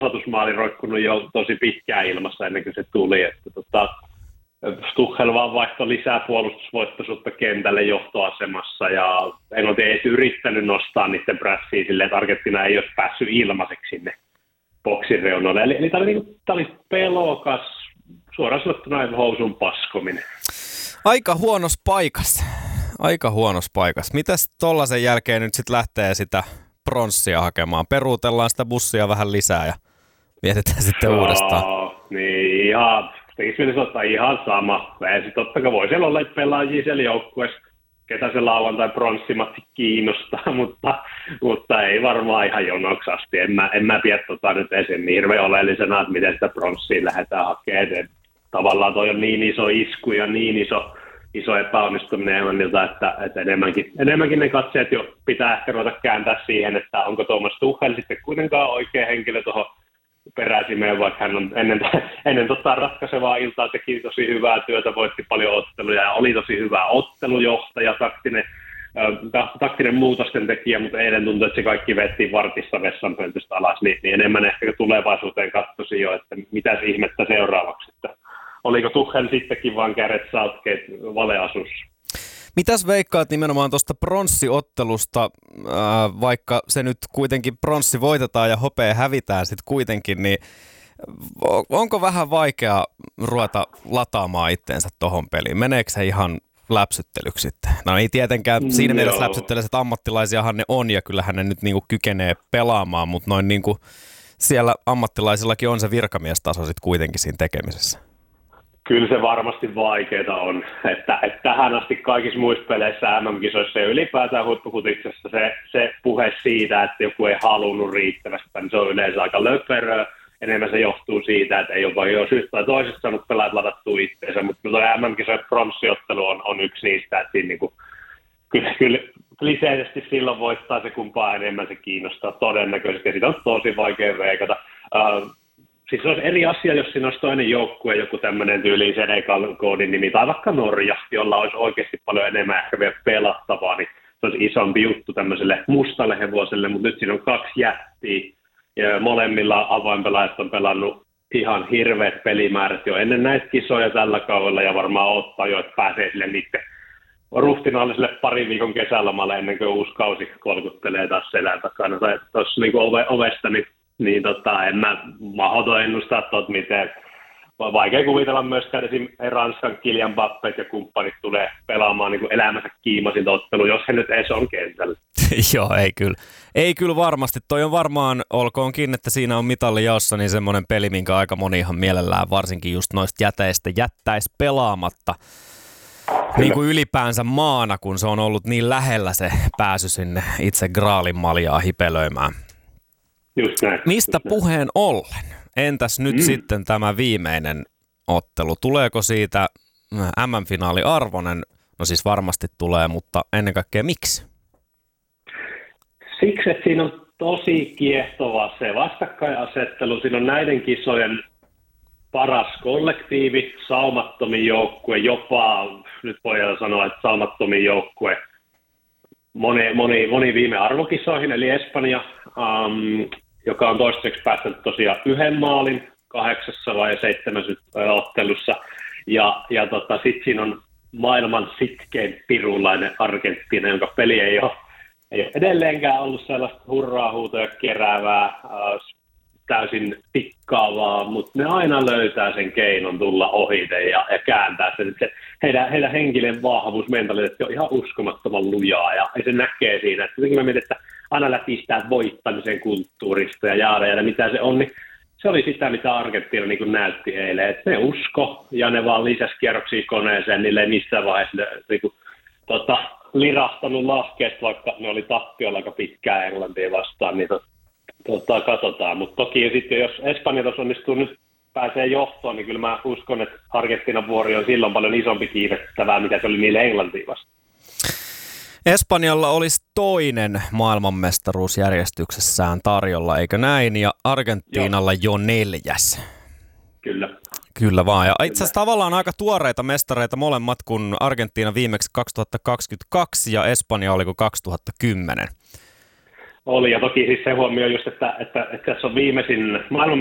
tasoitusmaali roikkunut jo tosi pitkään ilmassa ennen kuin se tuli. Että Tuchel vaan vaihtoi lisää puolustusvoittoisuutta kentälle johtoasemassa ja Englanti ei yrittänyt nostaa niiden prässiä silleen, että Argentiina ei olisi päässyt ilmaiseksi sinne boksin reunoille. Eli tämä oli pelokas, suoraan sanottuna housun paskominen. Aika huonos paikas. Mitäs tollasen jälkeen nyt sitten lähtee sitä pronssia hakemaan? Peruutellaan sitä bussia vähän lisää ja mietitään sitten uudestaan. Niin ihan sama. Totta kai voi siellä olla pelaajia siellä joukkueessa, ketä se lauantai pronssimatti kiinnostaa, mutta ei varmaan ihan jonoksi asti. En mä pidä nyt esiin niin hirveän oleellisena, että miten sitä pronssia lähdetään hakemaan. Tavallaan toi on niin iso isku ja niin iso epäonnistuminen Englannilta, että enemmänkin ne katseet jo pitää ehkä ruveta kääntää siihen, että onko Thomas Tuchel sitten kuitenkaan oikea henkilö tuohon peräsimeen, vaikka hän on ennen ratkaisevaa iltaa teki tosi hyvää työtä, voitti paljon otteluja ja oli tosi hyvä ottelujohtaja, taktinen muutosten tekijä, mutta eilen tuntui, että se kaikki vettiin vartissa vessanpöntöstä alas, niin enemmän ehkä tulevaisuuteen katsoisin jo, että mitäs ihmettä seuraavaksi, että oliko Tuchel sittenkin vaan Gareth Southgate valeasussa? Mitäs veikkaat nimenomaan tuosta pronssiottelusta, vaikka se nyt kuitenkin pronssi voitetaan ja hopea hävitään sitten kuitenkin, niin onko vähän vaikea ruveta lataamaan itteensä tohon peliin? Meneekö se ihan läpsyttelyksi sitten? No ei tietenkään siinä mielessä läpsyttelyssä, että ammattilaisiahan ne on ja kyllähän ne nyt niinku kykenee pelaamaan, mutta noin niinku siellä ammattilaisillakin on se virkamiestaso sitten kuitenkin siinä tekemisessä. Kyllä se varmasti vaikeaa on, että tähän asti kaikissa muissa peleissä MM-kisoissa ja ylipäätään huippufutiksessa se puhe siitä, että joku ei halunnut riittävästi, niin se on yleensä aika löperöä. Enemmän se johtuu siitä, että ei ole vain syystä tai toisesta saanut pelaat ladattua itseensä, mutta tuo MM-kisojen pronssiottelu on yksi niistä, että siinä niinku, kyllä kliseisesti silloin voittaa se kumpaa enemmän se kiinnostaa todennäköisesti ja sitä on tosi vaikea veikata. Siis se olisi eri asia, jos siinä olisi toinen joukkue, joku tämmöinen tyyliin Senegal-koodin nimi, tai vaikka Norja, jolla olisi oikeasti paljon enemmän ehkä vielä pelattavaa, niin se olisi isompi juttu tämmöiselle mustalle hevoselle, mutta nyt siinä on kaksi jättiä, ja molemmilla avainpelaajat on pelannut ihan hirveät pelimäärät jo ennen näitä kisoja tällä kaudella, ja varmaan ottaa jo, että pääsee sille niiden ruhtinaalliselle parin viikon kesälomalle ennen kuin uusi kausi kolkuttelee taas selän takana, tai tuossa niin ovesta, niin en mä mahdoton ennustaa miten. Vaikea kuvitella myöskään esimerkiksi Ranskan Kylian Mbappét ja kumppanit tulee pelaamaan niin kuin elämänsä kiimasinta ottelu, jos he nyt edes on kentällä. Joo, ei kyllä varmasti. Toi on varmaan, olkoonkin, että siinä on mitallijaossa, niin semmoinen peli, minkä aika moni ihan mielellään, varsinkin just noista jäteistä, jättäisi pelaamatta. Niin kuin ylipäänsä maana, kun se on ollut niin lähellä se pääsy sinne itse Graalin maljaa hipelöimään. Just näin. Mistä puheen ollen? Entäs nyt sitten tämä viimeinen ottelu? Tuleeko siitä MM-finaali arvoinen? No siis varmasti tulee, mutta ennen kaikkea miksi? Siksi, että siinä on tosi kiehtova se vastakkainasettelu. Siinä on näiden kisojen paras kollektiivi, saumattomin joukkue, jopa nyt voidaan sanoa, että saumattomin joukkue moni viime arvokisoihin, eli Espanja, joka on toistaiseksi päästänyt tosiaan 1 maalin 8 vai 7 ottelussa. Ja sitten siinä on maailman sitkein pirulainen Argentiina, jonka peli ei ole edelleenkään ollut sellaista hurraa-huutoja keräävää, täysin pikkaavaa, mutta ne aina löytää sen keinon tulla ohite ja kääntää sen. Heidän henkinen vahvuus, mentaliteetti on ihan uskomattoman lujaa ja se näkee siinä. Jotenkin mä mietin, että aina lätistää voittamisen kulttuurista ja mitä se on, niin se oli sitä, mitä Argentiina niin näytti eilen. Että ne usko ja ne vaan lisäsi kierroksia koneeseen, niille ei missään vaiheessa lirahtanut lahkeesta, vaikka ne oli tappiolla aika pitkään Englantia vastaan, niin katsotaan. Mutta toki sitten, jos Espanja tuossa onnistuu nyt pääsee johtoon, niin kyllä mä uskon, että Argentiinan vuori on silloin paljon isompi kiinnittävää, mitä se oli niille Englantiin vastaan. Espanjalla olisi toinen maailmanmestaruusjärjestyksessään tarjolla, eikö näin? Ja Argentiinalla jo 4. Kyllä. Kyllä vaan. Ja itse asiassa tavallaan aika tuoreita mestareita molemmat, kun Argentiina viimeksi 2022 ja Espanja oliko 2010. Oli, ja toki siis se huomio just, että tässä on viimeisin